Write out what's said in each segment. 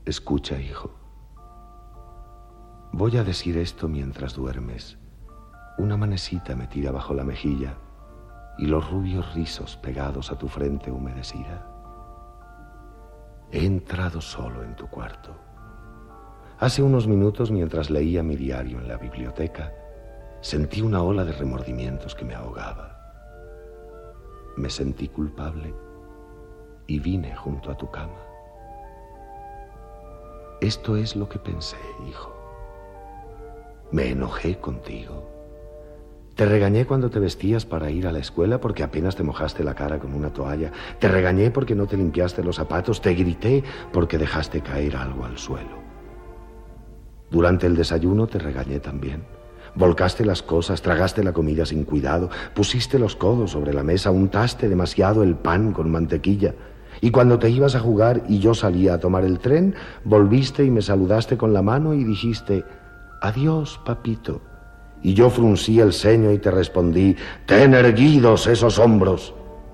Escucha, hijo. Voy a decir esto mientras duermes. Una manecita me tira bajo la mejilla y los rubios rizos pegados a tu frente humedecida. He entrado solo en tu cuarto. Hace unos minutos, mientras leía mi diario en la biblioteca, sentí una ola de remordimientos que me ahogaba. Me sentí culpable y vine junto a tu cama. Esto es lo que pensé, hijo. Me enojé contigo. Te regañé cuando te vestías para ir a la escuela porque apenas te mojaste la cara con una toalla. Te regañé porque no te limpiaste los zapatos. Te grité porque dejaste caer algo al suelo. Durante el desayuno te regañé también. Volcaste las cosas, tragaste la comida sin cuidado, pusiste los codos sobre la mesa, untaste demasiado el pan con mantequilla. Y cuando te ibas a jugar y yo salía a tomar el tren, volviste y me saludaste con la mano y dijiste: adiós, papito. Y yo fruncí el ceño y te respondí: ten erguidos esos hombros.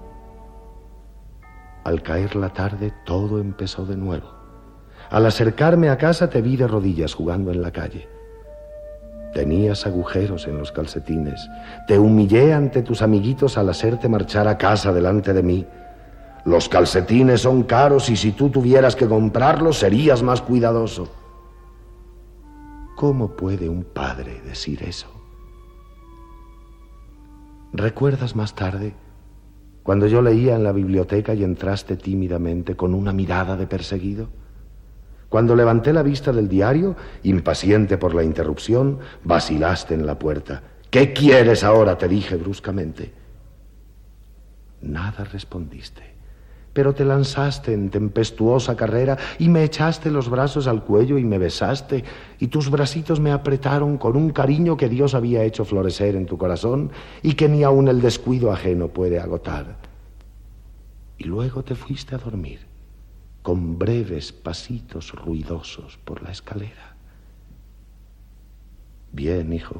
Al caer la tarde, todo empezó de nuevo. Al acercarme a casa te vi de rodillas jugando en la calle. Tenías agujeros en los calcetines. Te humillé ante tus amiguitos al hacerte marchar a casa delante de mí. Los calcetines son caros y si tú tuvieras que comprarlos serías más cuidadoso. ¿Cómo puede un padre decir eso? ¿Recuerdas más tarde, cuando yo leía en la biblioteca y entraste tímidamente con una mirada de perseguido? Cuando levanté la vista del diario, impaciente por la interrupción, vacilaste en la puerta. ¿Qué quieres ahora?, te dije bruscamente. Nada respondiste, pero te lanzaste en tempestuosa carrera y me echaste los brazos al cuello y me besaste, y tus bracitos me apretaron con un cariño que Dios había hecho florecer en tu corazón y que ni aun el descuido ajeno puede agotar. Y luego te fuiste a dormir, con breves pasitos ruidosos por la escalera. Bien, hijo.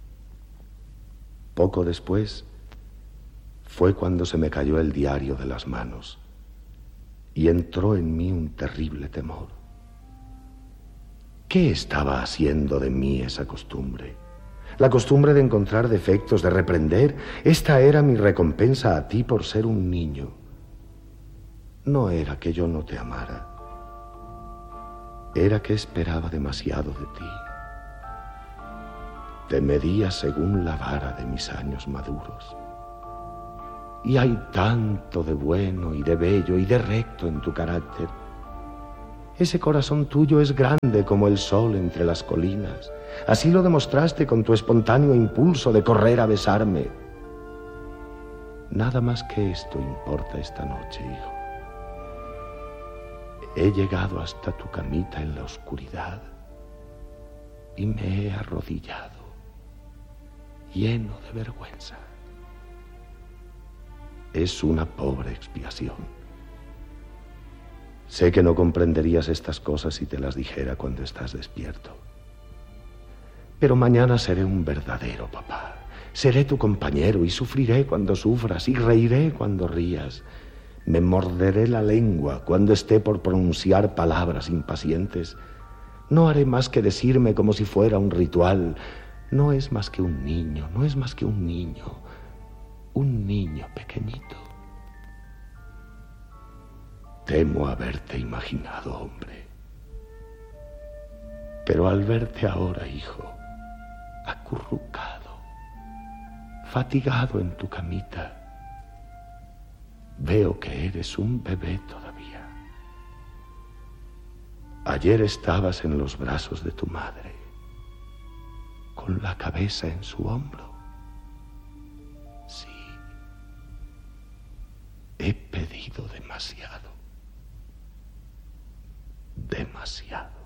Poco después fue cuando se me cayó el diario de las manos y entró en mí un terrible temor. ¿Qué estaba haciendo de mí esa costumbre? La costumbre de encontrar defectos, de reprender. Esta era mi recompensa a ti por ser un niño. No era que yo no te amara, era que esperaba demasiado de ti. Te medía según la vara de mis años maduros. Y hay tanto de bueno y de bello y de recto en tu carácter. Ese corazón tuyo es grande como el sol entre las colinas. Así lo demostraste con tu espontáneo impulso de correr a besarme. Nada más que esto importa esta noche, hijo. He llegado hasta tu camita en la oscuridad y me he arrodillado, lleno de vergüenza. Es una pobre expiación. Sé que no comprenderías estas cosas si te las dijera cuando estás despierto. Pero mañana seré un verdadero papá. Seré tu compañero y sufriré cuando sufras y reiré cuando rías. Me morderé la lengua cuando esté por pronunciar palabras impacientes. No haré más que decirme como si fuera un ritual: no es más que un niño, no es más que un niño pequeñito. Temo haberte imaginado hombre, pero al verte ahora, hijo, acurrucado, fatigado en tu camita, veo que eres un bebé todavía. Ayer estabas en los brazos de tu madre, con la cabeza en su hombro. Sí, he pedido demasiado. Demasiado.